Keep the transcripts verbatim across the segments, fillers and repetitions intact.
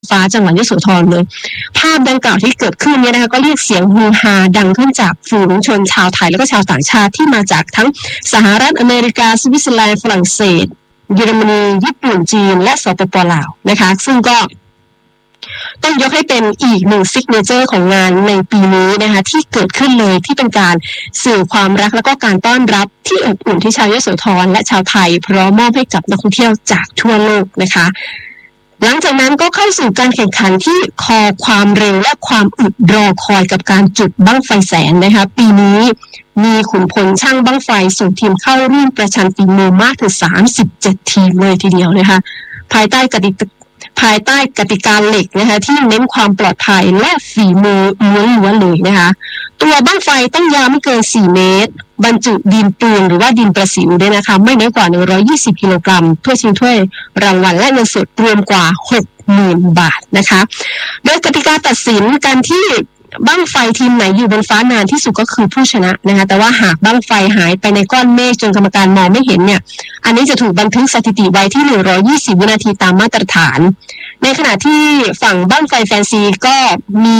ฟ้าจังหวัดยโสธรเลยภาพดังกล่าวที่เกิดขึ้นเนี่ยนะคะก็เรียกเสียงฮือฮาดังขึ้นจากฝูงชนชาวไทยแล้วก็ชาวต่างชาติที่มาจากทั้งสหรัฐอเมริกาสวิตเซอร์แลนด์ฝรั่งเศสเยอรมนีญี่ปุ่นจีนและสปป.ลาวนะคะซึ่งก็ต้องยกให้เป็นอีกหนึ่งซิกเนเจอร์ของงานในปีนี้นะคะที่เกิดขึ้นเลยที่เป็นการสื่อความรักแล้วก็การต้อนรับที่อบอุ่นที่ชาวยโสธรและชาวไทยพร้อมมอบให้กับนักท่องเที่ยวจากทั่วโลกนะคะหลังจากนั้นก็เข้าสู่การแข่งขันที่คอความเร็วและความอึดรอคอยกับการจุดบั้งไฟแสนนะคะปีนี้มีขุนพลช่างบั้งไฟส่งทีมเข้าร่วมประชันฝีมือมากถึงสามสิบเจ็ดทีมเลยทีเดียวนะคะภายใต้กติกาภายใต้กติกาเหล็กนะคะที่เน้นความปลอดภัยและฝีมือล้วนๆเลยนะคะตัวบั้งไฟต้องยาวไม่เกินสี่เมตรบรรจุดินปืนหรือว่าดินประสิวด้วยนะคะไม่น้อยกว่าหนึ่งร้อยยี่สิบกิโลกรัมเพื่อชิงถ้วยรางวัลและเงินสดรวมกว่า หกหมื่น บาทนะคะโดยกติกาตัดสินการที่บั้งไฟทีมไหนอยู่บนฟ้านานที่สุดก็คือผู้ชนะนะคะแต่ว่าหากบั้งไฟหายไปในก้อนเมฆจนกรรมการมองไม่เห็นเนี่ยอันนี้จะถูกบันทึกสถิติไว้ที่หนึ่งร้อยยี่สิบวินาทีตามมาตรฐานในขณะที่ฝั่งบั้งไฟแฟนซีก็มี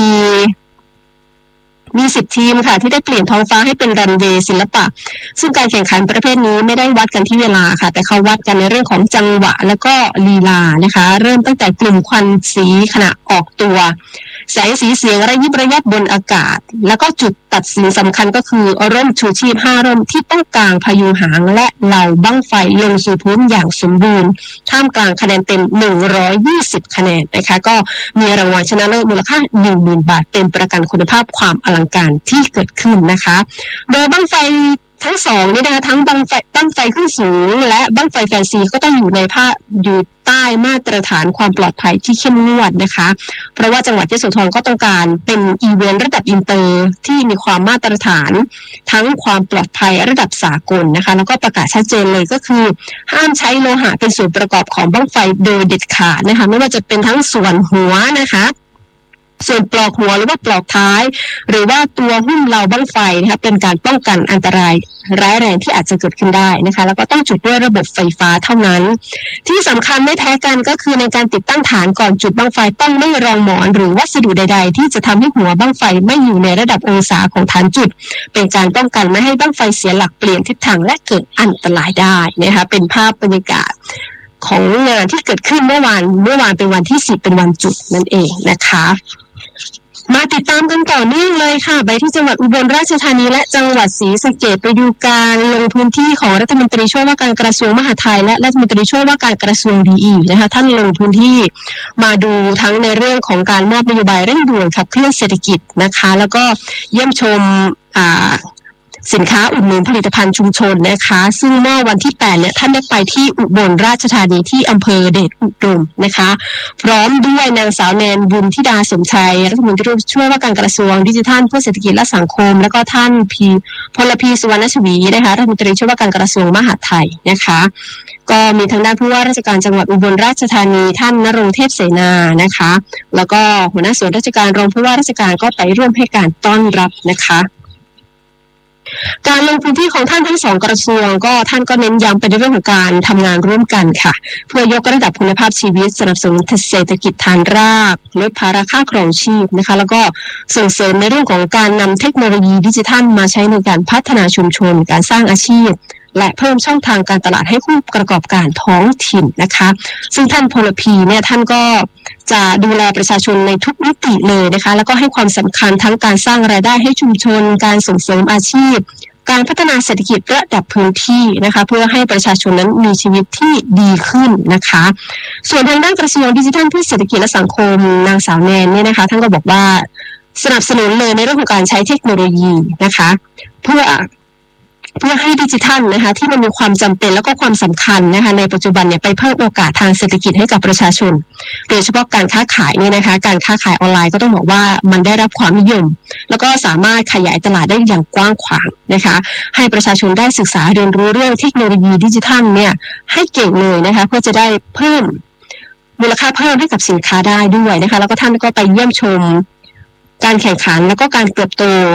มีสิบทีมค่ะที่ได้เปลี่ยนท้องฟ้าให้เป็นรันเวย์ศิลปะซึ่งการแข่งขันประเภทนี้ไม่ได้วัดกันที่เวลาค่ะแต่เขาวัดกันในเรื่องของจังหวะแล้วก็ลีลานะคะเริ่มตั้งแต่กลุ่มควันสีขณะออกตัวแสงสีเสียงระยิบระยับบนอากาศแล้วก็จุดตัดสินสำคัญก็คือร่มชูชีพห้าร่มที่ต้องกางพยุงหางและเหล่าบั้งไฟลงสู่พื้นอย่างสมบูรณ์ท่ามกลางคะแนนเต็มหนึ่งร้อยยี่สิบคะแนนนะคะก็มีรางวัลชนะเลิศมูลค่า หนึ่งหมื่น บาทเป็นประกันคุณภาพความอลังการที่เกิดขึ้นนะคะโดยบั้งไฟทั้งสองนี่นะคะทั้งบั้งไฟบั้งไฟขึ้นสูงและบั้งไฟแฟนซีก็ต้องอยู่ในภาคอยู่ใต้มาตรฐานความปลอดภัยที่เข้มงวดนะคะเพราะว่าจังหวัดยโสธรก็ต้องการเป็นอีเวนต์ระดับอินเตอร์ที่มีความมาตรฐานทั้งความปลอดภัยระดับสากลนะคะแล้วก็ประกาศชัดเจนเลยก็คือห้ามใช้โลหะเป็นส่วนประกอบของบั้งไฟโดยเด็ดขาดนะคะไม่ว่าจะเป็นทั้งส่วนหัวนะคะส่วนปลอกหัวหรือว่าปลอกท้ายหรือว่าตัวหุ้มเหลาบั้งไฟนะคะเป็นการป้องกันอันตรายร้ายแรงที่อาจจะเกิดขึ้นได้นะคะแล้วก็ต้องจุดด้วยระบบไฟฟ้าเท่านั้นที่สำคัญไม่แพ้กันก็คือในการติดตั้งฐานก่อนจุดบั้งไฟต้องไม่รองหมอนหรือวัสดุใดๆที่จะทำให้หัวบั้งไฟไม่อยู่ในระดับองศาของฐานจุดเป็นการป้องกันไม่ให้บั้งไฟเสียหลักเปลี่ยนทิศทางและเกิดอันตรายได้นะคะเป็นภาพบรรยากาศของงานที่เกิดขึ้นเมื่อวานเมื่อวานเป็นวันที่สิบเป็นวันจุดนั่นเองนะคะมาติดตามกันต่อเนื่องเลยค่ะไปที่จังหวัดอุบลราชธานีและจังหวัดศรีสะเกษไปดูการลงพื้นที่ของรัฐมนตรีช่วยว่าการกระทรวงมหาดไทยและรัฐมนตรีช่วยว่าการกระทรวงดีอีนะคะท่านลงพื้นที่มาดูทั้งในเรื่องของการมอบนโยบายเร่งด่วนขับเคลื่อนเศรษฐกิจนะคะแล้วก็เยี่ยมชมอ่าสินค้าอุดหนุนผลิตภัณฑ์ชุมชนนะคะซึ่งเมื่อวันที่แปดเนี่ยท่านได้ไปที่อุบลราชธานีที่อำเภอเดชอุดมนะคะพร้อมด้วยนางสาวแนนบุญธิดาสมชัยรัฐมนตรีช่วยว่าการกระทรวงดิจิทัลเพื่อเศรษฐกิจและสังคมแล้วก็ท่านพีพลพีสุวรรณชวีนะคะรัฐมนตรีช่วยว่าการกระทรวงมหาดไทยนะคะก็มีทางด้านผู้ว่าราชการจังหวัดอุบลราชธานีท่านณรงค์เทพเสนานะคะแล้วก็หัวหน้าส่วนราชการรองผู้ว่าราชการก็ไปร่วมให้การต้อนรับนะคะการลงพื้นที่ของท่านทั้งสองกระทรวงก็ท่านก็เน้นย้ำไปในเรื่องของการทำงานร่วมกันค่ะเพื่อยกระดับคุณภาพชีวิตสนับสนุนเศรษฐกิจฐานรากลดภาระค่าครองชีพนะคะแล้วก็ส่งเสริมในเรื่องของการนำเทคโนโลยีดิจิทัลมาใช้ในการพัฒนาชุมชนการสร้างอาชีพและเพิ่มช่องทางการตลาดให้ผู้ประกอบการท้องถิ่นนะคะซึ่งท่านพลพีเนี่ยท่านก็จะดูแลประชาชนในทุกมิติเลยนะคะแล้วก็ให้ความสำคัญทั้งการสร้างรายได้ให้ชุมชนการส่งเสริมอาชีพการพัฒนาเศรษฐกิจระดับพื้นที่นะคะเพื่อให้ประชาชนนั้นมีชีวิตที่ดีขึ้นนะคะส่วนทางด้านกระทรวงดิจิทัลเพื่อเศรษฐกิจและสังคมนางสาวแนนเนี่ยนะคะท่านก็บอกว่าสนับสนุนเลยในเรื่องของการใช้เทคโนโลยีนะคะเพื่อเพื่อให้ดิจิทัลนะคะที่มันมีความจำเป็นแล้วก็ความสำคัญนะคะในปัจจุบันเนี่ยไปเพิ่มโอกาสทางเศรษฐกิจให้กับประชาชนโดยเฉพาะการค้าขายเนี่ยนะคะการค้าขายออนไลน์ก็ต้องบอกว่ามันได้รับความนิยมแล้วก็สามารถขยายตลาดได้อย่างกว้างขวางนะคะให้ประชาชนได้ศึกษาเรียนรู้เรื่องเทคโนโลยีดิจิทัลเนี่ยให้เก่งเลยนะคะเพื่อจะได้เพิ่มมูลค่าเพิ่มให้กับสินค้าได้ด้วยนะคะแล้วก็ท่านก็ไปเยี่ยมชมการแข่งขันแล้วก็การเติบโต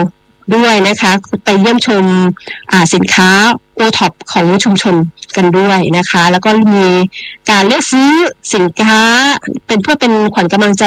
ด้วยนะคะไปเยี่ยมชมสินค้าโอท็อปของชุมชนกันด้วยนะคะแล้วก็มีการเลือกซื้อสินค้าเป็นเพื่อเป็นขวัญกำลังใจ